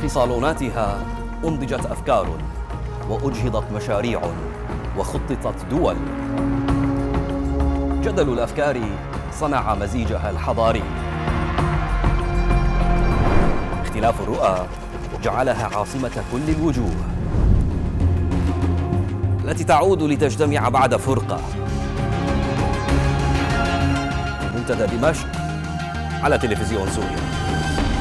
في صالوناتها أنضجت أفكار وأجهضت مشاريع وخططت دول. جدل الأفكار صنع مزيجها الحضاري. اختلاف الرؤى جعلها عاصمة كل الوجوه التي تعود لتجتمع بعد فرقة. منتدى دمشق على تلفزيون سوريا.